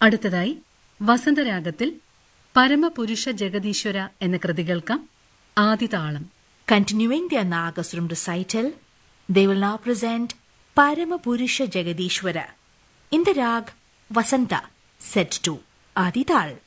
അടുത്തതായി വസന്തരാഗത്തിൽ പരമപുരുഷ ജഗദീശ്വര എന്ന കൃതി കേൾക്കാം. ആദിതാളം. Continuing their Nagaswaram recital, they will now present Paramapurusha Jagadishwara in the rag Vasanta, set to Adital.